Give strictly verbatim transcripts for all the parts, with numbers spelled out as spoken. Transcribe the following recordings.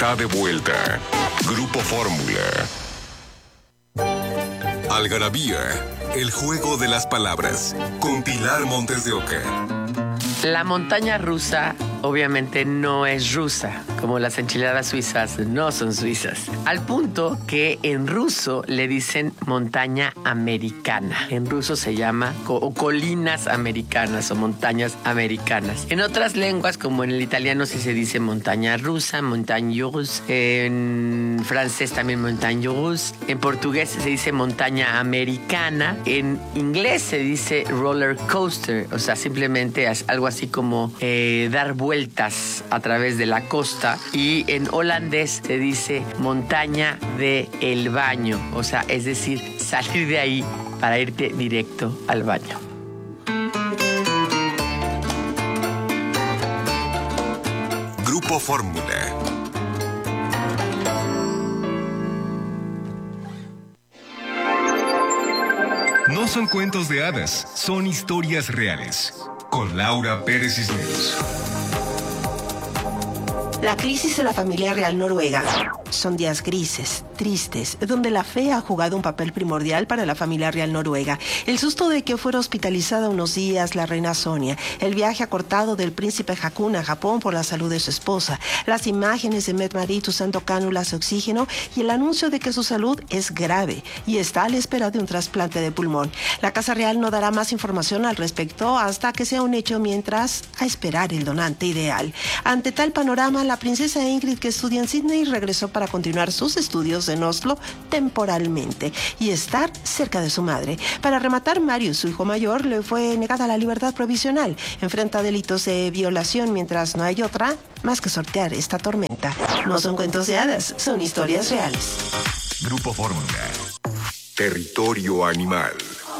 está de vuelta. Grupo Fórmula. Algarabía, el juego de las palabras, con Pilar Montes de Oca. La montaña rusa obviamente no es rusa, como las enchiladas suizas no son suizas. Al punto que en ruso le dicen montaña americana. En ruso se llama co- o colinas americanas o montañas americanas. En otras lenguas, como en el italiano, sí se dice montaña rusa, montagne russe. En francés también montagne russe. En portugués se dice montaña americana. En inglés se dice roller coaster, o sea, simplemente es algo así como eh, dar vueltas a través de la costa. Y en holandés se dice montaña de el baño, o sea, es decir, salir de ahí para irte directo al baño. Grupo Fórmula. No son cuentos de hadas, son historias reales. Con Laura Pérez Cisneros. La crisis de la familia real noruega. Son días grises, tristes, donde la fe ha jugado un papel primordial para la familia real noruega. El susto de que fuera hospitalizada unos días la reina Sonia, el viaje acortado del príncipe Haakon a Japón por la salud de su esposa, las imágenes de Mette-Marit usando cánulas de oxígeno y el anuncio de que su salud es grave y está a la espera de un trasplante de pulmón. La Casa Real no dará más información al respecto hasta que sea un hecho, mientras a esperar el donante ideal. Ante tal panorama, la princesa Ingrid, que estudia en Sydney, regresó para continuar sus estudios en Oslo temporalmente y estar cerca de su madre. Para rematar, Marius, su hijo mayor, le fue negada la libertad provisional. Enfrenta delitos de violación, mientras no hay otra más que sortear esta tormenta. No son cuentos de hadas, son historias reales. Grupo Fórmula. Territorio animal.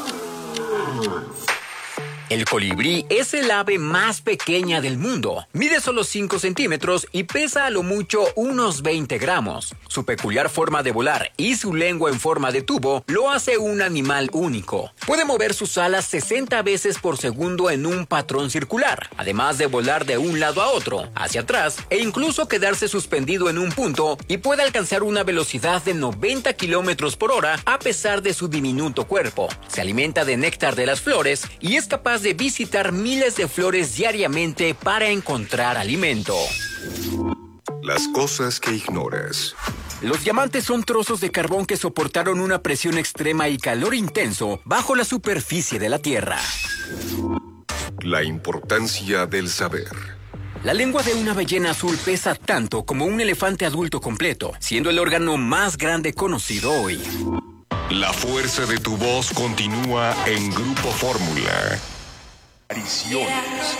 El colibrí es el ave más pequeña del mundo. Mide solo cinco centímetros y pesa a lo mucho unos veinte gramos. Su peculiar forma de volar y su lengua en forma de tubo lo hace un animal único. Puede mover sus alas sesenta veces por segundo en un patrón circular, además de volar de un lado a otro, hacia atrás, e incluso quedarse suspendido en un punto, y puede alcanzar una velocidad de noventa kilómetros por hora a pesar de su diminuto cuerpo. Se alimenta de néctar de las flores y es capaz de visitar miles de flores diariamente para encontrar alimento. Las cosas que ignoras. Los diamantes son trozos de carbón que soportaron una presión extrema y calor intenso bajo la superficie de la Tierra. La importancia del saber. La lengua de una ballena azul pesa tanto como un elefante adulto completo, siendo el órgano más grande conocido hoy. La fuerza de tu voz continúa en Grupo Fórmula. Apariciones,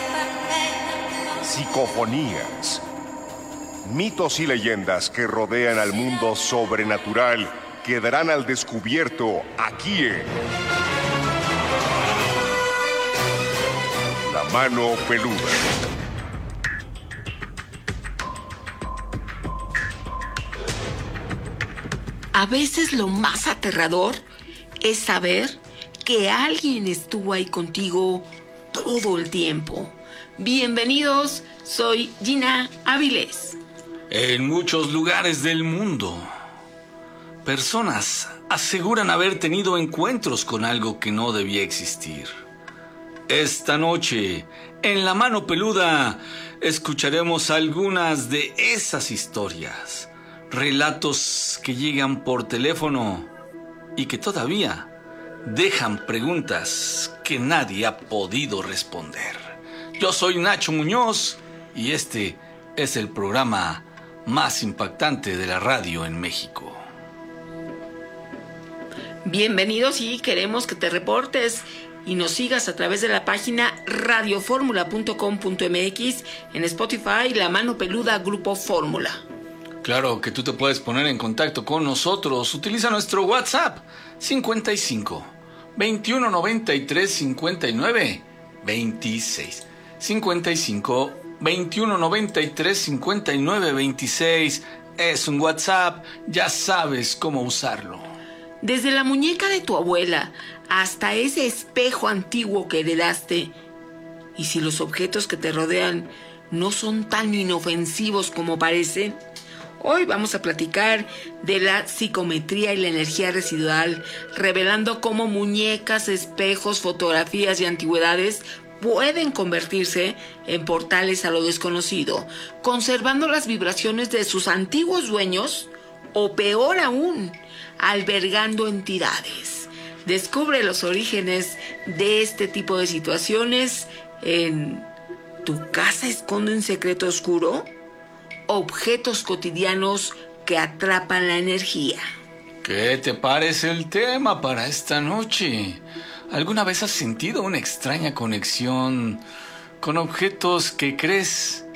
psicofonías, mitos y leyendas que rodean al mundo sobrenatural quedarán al descubierto aquí en La Mano Peluda. A veces lo más aterrador es saber que alguien estuvo ahí contigo todo el tiempo. Bienvenidos, soy Gina Avilés. En muchos lugares del mundo, personas aseguran haber tenido encuentros con algo que no debía existir. Esta noche, en La Mano Peluda, escucharemos algunas de esas historias. Relatos que llegan por teléfono y que todavía dejan preguntas que nadie ha podido responder. Yo soy Nacho Muñoz y este es el programa más impactante de la radio en México. Bienvenidos y queremos que te reportes y nos sigas a través de la página radio fórmula punto com punto m x, en Spotify, La Mano Peluda Grupo Fórmula. Claro que tú te puedes poner en contacto con nosotros. Utiliza nuestro WhatsApp cincuenta y cinco, veintiuno noventa y tres, cincuenta y nueve, veintiséis. cincuenta y cinco, veintiuno noventa y tres, cincuenta y nueve, veintiséis. Es un WhatsApp, ya sabes cómo usarlo. Desde la muñeca de tu abuela hasta ese espejo antiguo que heredaste. Y si los objetos que te rodean no son tan inofensivos como parecen, Hoy vamos a platicar de la psicometría y la energía residual, revelando cómo muñecas, espejos, fotografías y antigüedades pueden convertirse en portales a lo desconocido, conservando las vibraciones de sus antiguos dueños o peor aún, albergando entidades. Descubre los orígenes de este tipo de situaciones en ¿Tu casa esconde un secreto oscuro? Objetos cotidianos que atrapan la energía. ¿Qué te parece el tema para esta noche? ¿Alguna vez has sentido una extraña conexión con objetos que crees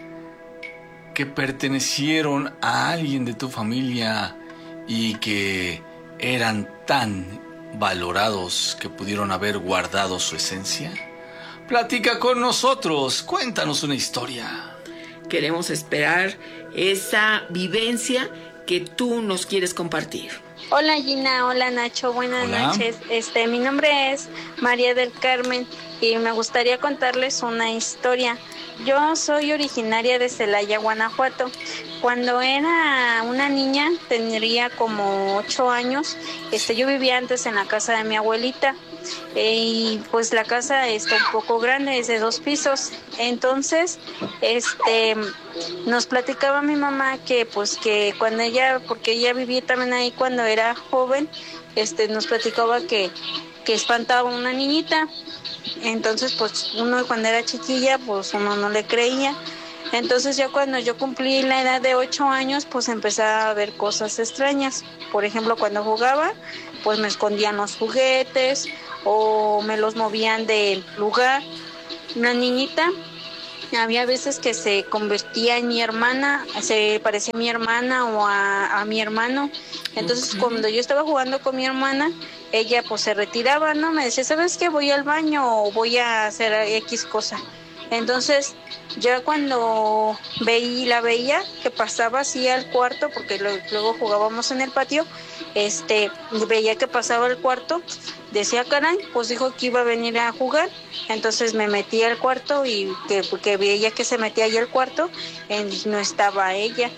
que pertenecieron a alguien de tu familia y que eran tan valorados que pudieron haber guardado su esencia? Platica con nosotros, cuéntanos una historia. Queremos esperar esa vivencia que tú nos quieres compartir. Hola Gina, hola Nacho, buenas Hola. noches. Este, mi nombre es María del Carmen y me gustaría contarles una historia. Yo soy originaria de Celaya, Guanajuato. Cuando era una niña, tendría como ocho años, este, yo vivía antes en la casa de mi abuelita. Eh, y pues la casa está un poco grande, es de dos pisos. Entonces, este, nos platicaba mi mamá que pues que cuando ella, porque ella vivía también ahí cuando era joven, este, nos platicaba que, que espantaba a una niñita. Entonces, pues uno cuando era chiquilla, pues uno no le creía. Entonces ya cuando yo cumplí la edad de ocho años, pues empezaba a ver cosas extrañas. Por ejemplo, cuando jugaba, pues me escondían los juguetes o me los movían del lugar. Una niñita, había veces que se convertía en mi hermana, se parecía a mi hermana o a, a mi hermano. Entonces okay. Cuando yo estaba jugando con mi hermana, ella pues se retiraba, ¿no? Me decía, ¿sabes qué? Voy al baño o voy a hacer X cosa. Entonces, ya cuando veí, la veía que pasaba así al cuarto, porque lo, luego jugábamos en el patio, este, veía que pasaba al cuarto, decía, caray, pues dijo que iba a venir a jugar. Entonces me metí al cuarto y que, que veía que se metía ahí al cuarto, y no estaba ella.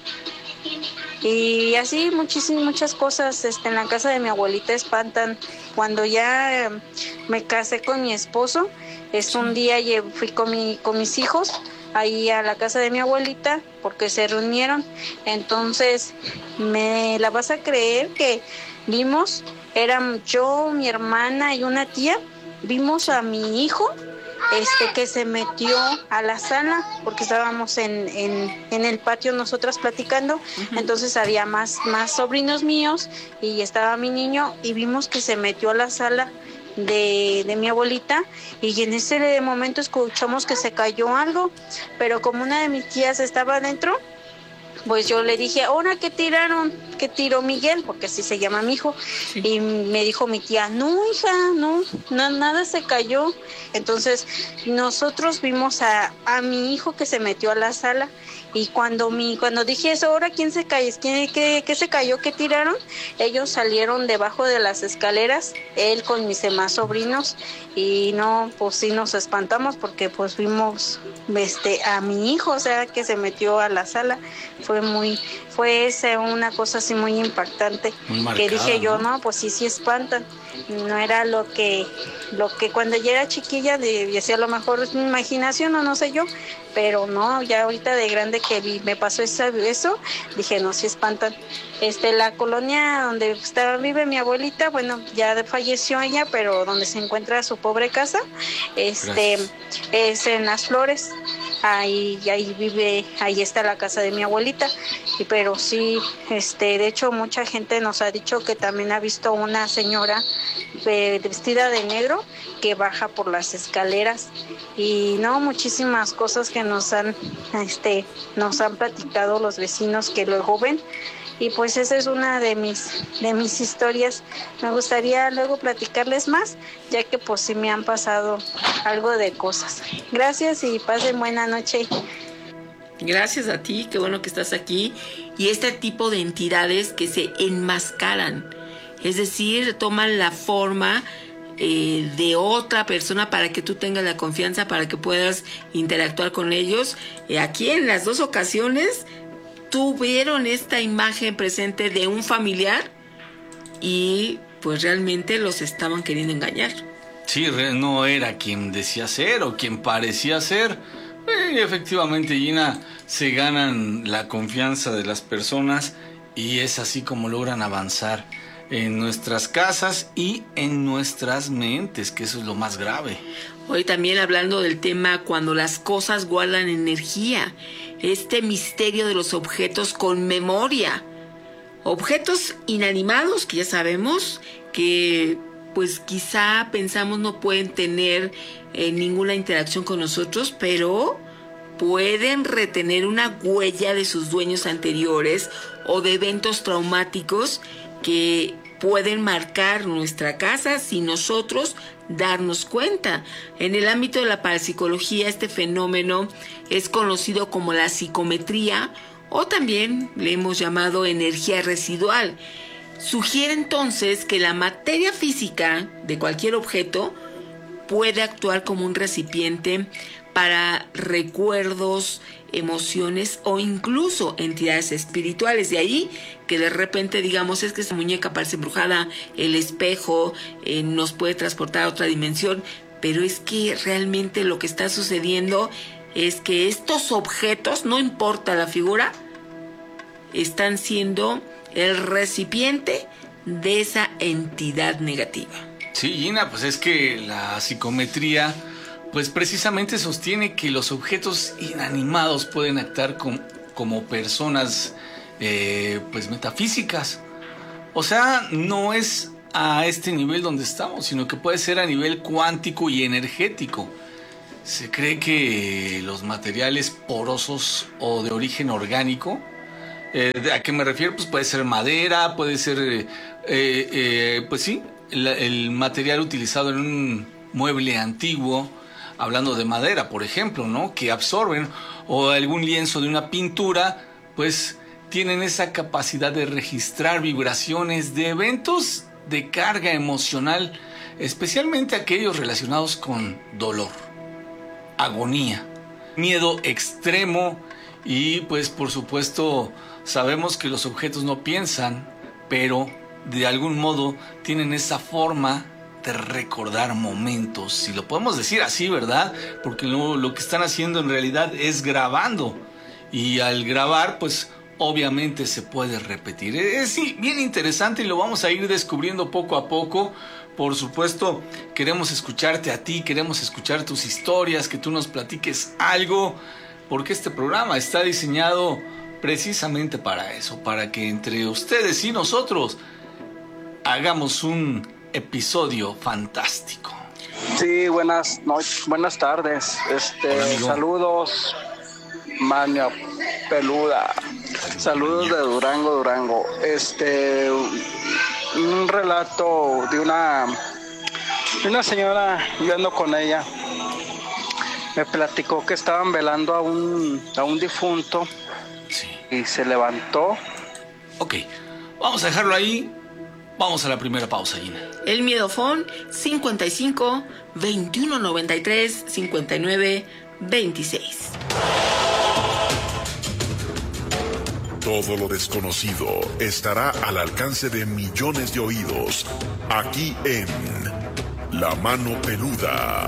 Y así muchísimas muchas cosas este, en la casa de mi abuelita espantan. Cuando ya eh, me casé con mi esposo, es un día fui con, mi, con mis hijos ahí a la casa de mi abuelita porque se reunieron. Entonces, me la vas a creer que vimos, eran yo, mi hermana y una tía, vimos a mi hijo este que se metió a la sala porque estábamos en, en, en el patio nosotras platicando. Uh-huh. Entonces había más, más sobrinos míos y estaba mi niño y vimos que se metió a la sala de, de mi abuelita y en ese momento escuchamos que se cayó algo, pero como una de mis tías estaba adentro, pues yo le dije, ahora ¿qué tiraron? ¿Qué tiró Miguel? Porque así se llama mi hijo. Sí. Y me dijo mi tía, no hija, no, no, nada se cayó. Entonces nosotros vimos a, a mi hijo que se metió a la sala y cuando mi cuando dije eso, ahora ¿quién se cayó? ¿Quién, qué, ¿Qué se cayó? ¿Qué tiraron? Ellos salieron debajo de las escaleras, él con mis demás sobrinos y no, pues sí nos espantamos porque pues vimos este a mi hijo, o sea, que se metió a la sala. Fue muy, fue ese una cosa así muy impactante, muy marcada, que dije yo, no, pues sí, sí espantan. No era lo que, lo que cuando yo era chiquilla de, decía a lo mejor es mi imaginación o no sé yo, pero no, ya ahorita de grande que vi, me pasó eso, eso, dije no, sí espantan. Este, la colonia donde estaba, vive mi abuelita, bueno, ya falleció ella, pero donde se encuentra su pobre casa, este, Gracias. Es en Las Flores. Ahí, ahí vive, ahí está la casa de mi abuelita, y pero sí, este, de hecho mucha gente nos ha dicho que también ha visto una señora eh, vestida de negro que baja por las escaleras y no, muchísimas cosas que nos han, este, nos han platicado los vecinos que luego ven. Y pues esa es una de mis de mis historias. Me gustaría luego platicarles más, ya que pues sí me han pasado algo de cosas. Gracias y pasen buena noche. Gracias a ti, qué bueno que estás aquí. Y este tipo de entidades que se enmascaran, es decir, toman la forma eh, de otra persona para que tú tengas la confianza, para que puedas interactuar con ellos. Eh, aquí en las dos ocasiones tuvieron esta imagen presente de un familiar y pues realmente los estaban queriendo engañar. Sí, no era quien decía ser o quien parecía ser. Y efectivamente, Gina, se ganan la confianza de las personas y es así como logran avanzar en nuestras casas y en nuestras mentes, que eso es lo más grave. Hoy también hablando del tema cuando las cosas guardan energía, este misterio de los objetos con memoria. Objetos inanimados que ya sabemos que pues quizá pensamos no pueden tener eh, ninguna interacción con nosotros, pero pueden retener una huella de sus dueños anteriores o de eventos traumáticos que pueden marcar nuestra casa sin nosotros darnos cuenta. En el ámbito de la parapsicología, este fenómeno es conocido como la psicometría o también le hemos llamado energía residual. Sugiere entonces que la materia física de cualquier objeto puede actuar como un recipiente para recuerdos, emociones o incluso entidades espirituales. De ahí que de repente digamos es que esa muñeca parece embrujada, el espejo eh, nos puede transportar a otra dimensión, pero es que realmente lo que está sucediendo es que estos objetos, no importa la figura, están siendo el recipiente de esa entidad negativa. Sí, Gina, pues es que la psicometría pues precisamente sostiene que los objetos inanimados pueden actuar com- como personas eh, pues metafísicas. O sea, no es a este nivel donde estamos, sino que puede ser a nivel cuántico y energético. Se cree que los materiales porosos o de origen orgánico, eh, ¿a qué me refiero? Pues puede ser madera, puede ser, eh, eh, pues sí, el, el material utilizado en un mueble antiguo, hablando de madera, por ejemplo, ¿no? Que absorben, o algún lienzo de una pintura, pues tienen esa capacidad de registrar vibraciones de eventos de carga emocional, especialmente aquellos relacionados con dolor, agonía, miedo extremo y pues por supuesto sabemos que los objetos no piensan, pero de algún modo tienen esa forma de recordar momentos, si lo podemos decir así, ¿verdad? Porque lo, lo que están haciendo en realidad es grabando y al grabar pues obviamente se puede repetir. Es bien interesante y lo vamos a ir descubriendo poco a poco. Por supuesto, queremos escucharte a ti, queremos escuchar tus historias, que tú nos platiques algo, porque este programa está diseñado precisamente para eso, para que entre ustedes y nosotros hagamos un episodio fantástico. Sí, buenas noches, buenas tardes. Este, Hola, saludos, Maña Peluda. Saludos de Durango, Durango. Este, un relato de una, de una señora, yo ando con ella. Me platicó que estaban velando a un, a un difunto. Sí. Y se levantó. Ok, vamos a dejarlo ahí. Vamos a la primera pausa, Gina. El miedofón cincuenta y cinco, veintiuno noventa y tres, cincuenta y nueve, veintiséis. Todo lo desconocido estará al alcance de millones de oídos, aquí en La Mano Peluda.